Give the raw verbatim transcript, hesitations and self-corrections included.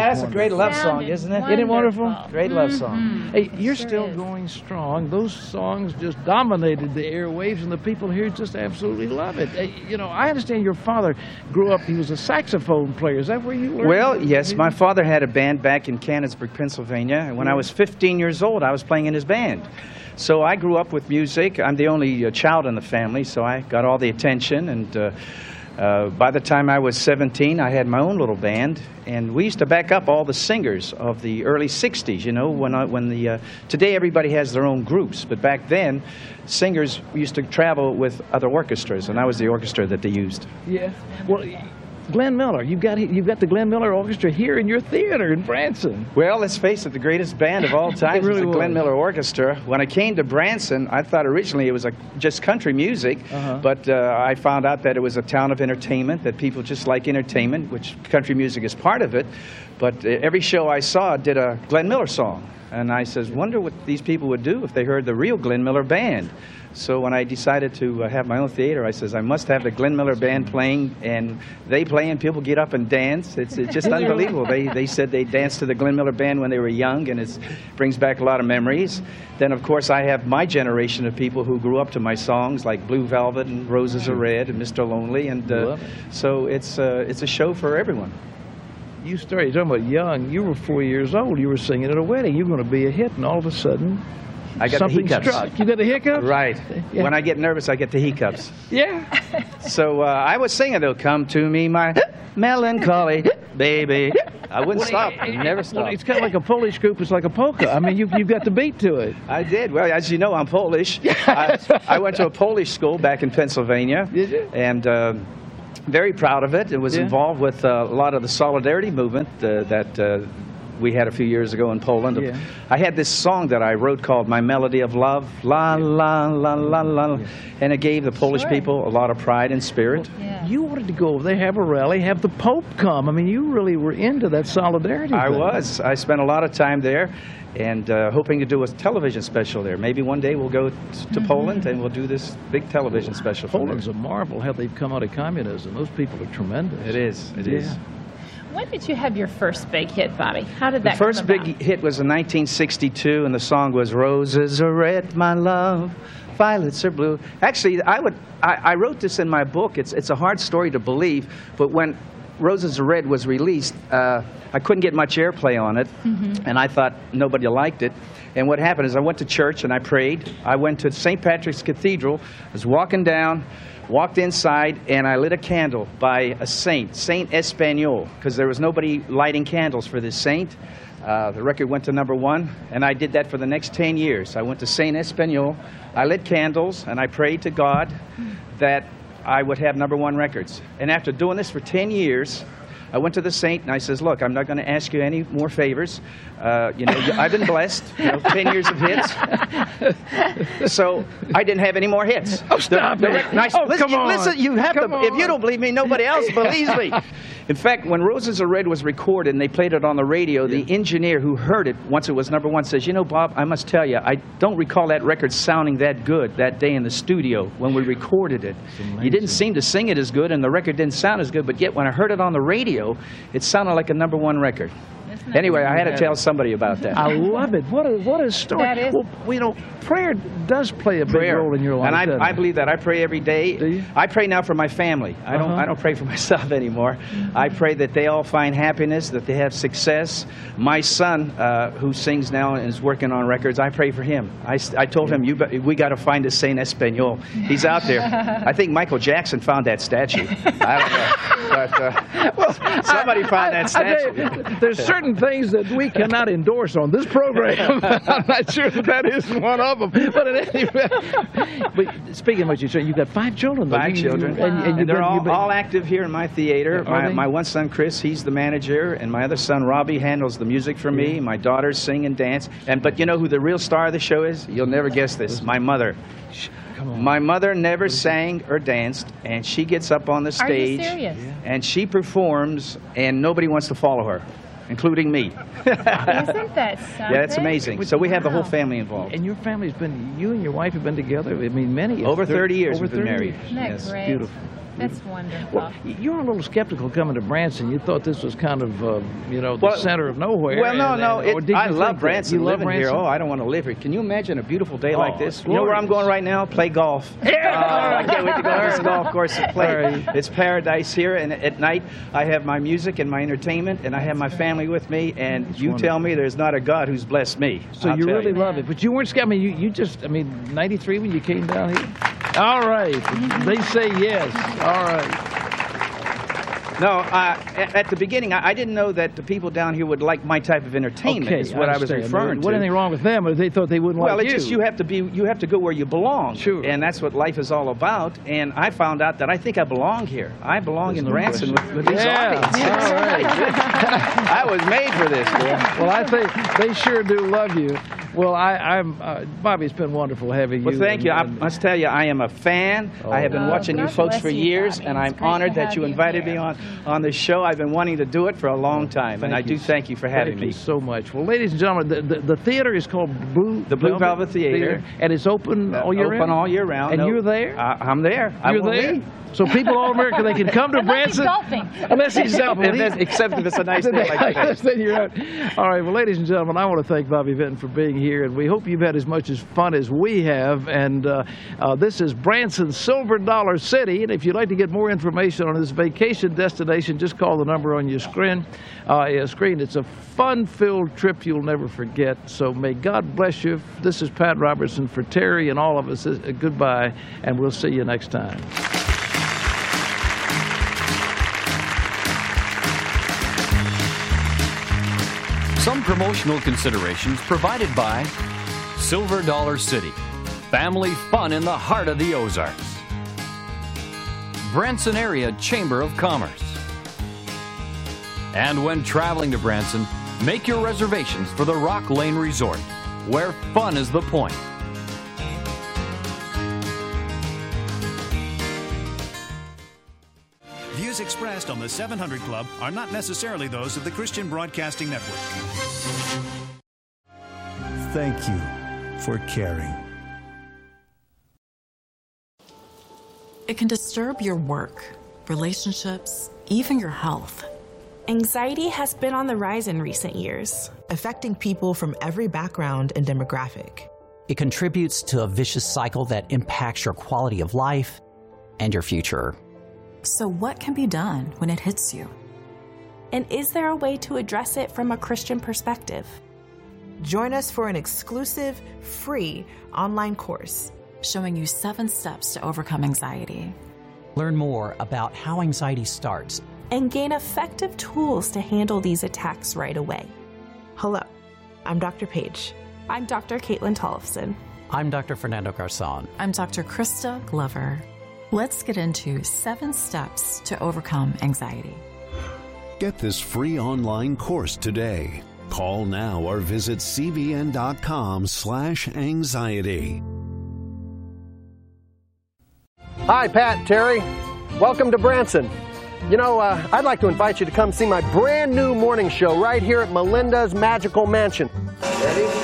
that's a great love song, isn't it? Isn't it wonderful? Great love song. Mm-hmm. Hey, you're Sure still is. going strong. Those songs just dominated the airwaves, and the people here just absolutely love it. Hey, you know, I understand your father grew up, he was a saxophone player. Is that where you learned? Well, it? yes, my father had a band back in Canonsburg, Pennsylvania, and when I was fifteen years old, I was playing in his band. So I grew up with music. I'm the only uh, child in the family, so I got all the attention, and uh, Uh, by the time I was seventeen, I had my own little band, and we used to back up all the singers of the early sixties, you know, when, I, when the, uh, today everybody has their own groups, but back then, singers used to travel with other orchestras, and I was the orchestra that they used. Yeah. Well, Glenn Miller, you've got, you've got the Glenn Miller Orchestra here in your theater in Branson. Well, let's face it, the greatest band of all time really was the was. Glenn Miller Orchestra. When I came to Branson, I thought originally it was a, just country music, Uh-huh. but uh, I found out that it was a town of entertainment, that people just like entertainment, which country music is part of it. But uh, every show I saw did a Glenn Miller song. And I says, wonder what these people would do if they heard the real Glenn Miller band. So when I decided to uh, have my own theater, I says, I must have the Glenn Miller band playing, and they play and people get up and dance. It's, it's just unbelievable. They, they said they danced to the Glenn Miller band when they were young, and it brings back a lot of memories. Then, of course, I have my generation of people who grew up to my songs, like Blue Velvet and Roses Are Red and Mister Lonely, and uh, so it's, uh, it's a show for everyone. You started, you're talking about young, you were four years old, you were singing at a wedding, you were going to be a hit, and all of a sudden, I got something the hiccups. struck. You got the hiccups? Right. Yeah. When I get nervous, I get the hiccups. Yeah. So uh, I was singing, they'll come to me, my melancholy baby. I wouldn't Well, stop. it- it- Never well, stop. it's kind of like a Polish group. It's like a polka. I mean, you, you've got the beat to it. I did. Well, as you know, I'm Polish. I, I went to a Polish school back in Pennsylvania. Did you? And uh, very proud of it. It was Yeah. involved with uh, a lot of the solidarity movement uh, that uh, we had a few years ago in Poland. Yeah. I had this song that I wrote called My Melody of Love, la, la, la, la, la, and it gave the Polish Sure. people a lot of pride and spirit. Yeah. You wanted to go over there, have a rally, have the Pope come. I mean, you really were into that solidarity I thing. was. I spent a lot of time there, and uh, hoping to do a television special there. Maybe one day we'll go t- to Poland and we'll do this big television special for Poland's them. a marvel how they've come out of communism. Those people are tremendous. It is. It is. Yeah. When did you have your first big hit, Bobby? How did The that first come big about? hit was in nineteen sixty-two, and the song was "Roses are red, my love, violets are blue." Actually, I would. I, I wrote this in my book. It's it's a hard story to believe, but when "Roses Are Red" was released, uh, I couldn't get much airplay on it, Mm-hmm. and I thought nobody liked it. And what happened is I went to church and I prayed. I went to Saint Patrick's Cathedral. I was walking down, walked inside, and I lit a candle by a saint, Saint Espanol, because there was nobody lighting candles for this saint. Uh, the record went to number one, and I did that for the next ten years. I went to Saint Espanol, I lit candles, and I prayed to God that I would have number one records. And after doing this for ten years, I went to the saint and I says, look, I'm not going to ask you any more favors. Uh, you know, I've been blessed, you know, ten years of hits. So I didn't have any more hits. Oh, stop The- it. the rec- nice- Oh, listen, come on. listen, you have Come to, if you on. don't believe me, nobody else believes me. In fact, when Roses Are Red was recorded and they played it on the radio, the engineer who heard it once it was number one says, you know, Bob, I must tell you, I don't recall that record sounding that good that day in the studio when we recorded it. You didn't seem to sing it as good and the record didn't sound as good, but yet when I heard it on the radio, it sounded like a number one record. Isn't that Anyway, I had to Yeah. tell somebody about that. I love it. What a what a story. That is- Well, you know, prayer does play a big Prayer. role in your life. And I, doesn't I it? believe that. I pray every day. Do you? I pray now for my family. I don't Uh-huh. I don't pray for myself anymore. I pray that they all find happiness, that they have success. My son, uh, who sings now and is working on records, I pray for him. I, s- I told him, you be- we got to find a Saint Espanol. He's out there. I think Michael Jackson found that statue. I don't know. But, uh, well, somebody found I- that I tell statue. you, there's certain things that we cannot endorse on this program. I'm not sure that that isn't one of them. But in any event, but speaking of what you said, you've got five children. though. Five You- children. and, and, And you've they're been- all, you've been- all active here in my theater. Are My, they? my one son, Chris, he's the manager, and my other son, Robbie, handles the music for me. My daughters sing and dance. And But you know who the real star of the show is? You'll never guess this. My mother. Come on. My mother never sang or danced, and she gets up on the Are you stage, serious? and she performs, and nobody wants to follow her, including me. Isn't that something? Yeah, it's amazing. So we have the whole Wow. family involved. And your family's been, you and your wife have been together, I mean, many years. Over thirty years Over we've been thirty married. years. Isn't that Yes. great? Beautiful. That's wonderful. Well, you were a little skeptical coming to Branson. You thought this was kind of, uh, you know, the Well, center of nowhere. Well, no, and- no. and- or It, did you I think love that? Branson. You love living here. Branson? Oh, I don't want to live here. Can you imagine a beautiful day Oh, like this? it's You know where I'm glorious. going right now? Play golf. Uh, I can't wait to go to this golf course and play. All right. It's paradise here. And at night, I have my music and my entertainment, and I have my family with me. And you wonderful. tell me there's not a God who's blessed me. So I'll you tell really you. love it, but you weren't scared. I mean, you, you just, I mean, ninety-three when you came down here? All right. They say yes. All right. No, uh, at, at the beginning, I, I didn't know that the people down here would like my type of entertainment. Okay, is what I, was understand. referring There to. wasn't anything wrong with them, but they thought they wouldn't Well, like it's you. just you have to be, you have to go where you belong. Sure. And that's what life is all about. And I found out that I think I belong here. I belong There's in no Branson with, question. with these Yeah, audiences. all right. I was made for this, man. Well, I think they sure do love you. Well, I, I'm uh, Bobby. It's been wonderful having you. Well, thank you. I and- must tell you, I am a fan. I have been Oh, watching you God folks bless for you, years, Bobby. and It's I'm great honored to that have you you invited me here. on, on this show. I've been wanting to do it for a long time, and Thank I you. do thank you for having Thank me. you so much. Well, ladies and gentlemen, the, the, the theater is called Blue The Blue Velvet Theater. and it's open all year Open round. all year round. And No- you're there. Uh, I'm there. I You're won't there. leave. So people all America, they can come to Unless he's Branson. golfing. Unless he's golfing. If that's- Except if it's a nice day like today. Then you're out. All right, well, ladies and gentlemen, I want to thank Bobby Vinton for being here, and we hope you've had as much as fun as we have. And uh, uh, this is Branson Silver Dollar City, and if you'd like to get more information on this vacation destination, just call the number on your screen. Uh, yeah, screen. It's a fun-filled trip you'll never forget. So may God bless you. This is Pat Robertson for Terry and all of us. Uh, goodbye, and we'll see you next time. Some promotional considerations provided by Silver Dollar City, family fun in the heart of the Ozarks. Branson Area Chamber of Commerce. And when traveling to Branson, make your reservations for the Rock Lane Resort, where fun is the point. Views expressed on the seven hundred Club are not necessarily those of the Christian Broadcasting Network. Thank you for caring. It can disturb your work, relationships, even your health. Anxiety has been on the rise in recent years, affecting people from every background and demographic. It contributes to a vicious cycle that impacts your quality of life and your future. So what can be done when it hits you? And is there a way to address it from a Christian perspective? Join us for an exclusive, free online course showing you seven steps to overcome anxiety. Learn more about how anxiety starts and gain effective tools to handle these attacks right away. Hello, I'm Doctor Paige. I'm Doctor Caitlin Tollefson. I'm Doctor Fernando Garzon. I'm Doctor Krista Glover. Let's get into seven steps to overcome anxiety. Get this free online course today. Call now or visit cbn.com slash anxiety. Hi, Pat, Terry. Welcome to Branson. You know, uh, I'd like to invite you to come see my brand new morning show right here at Melinda's Magical Mansion. Ready?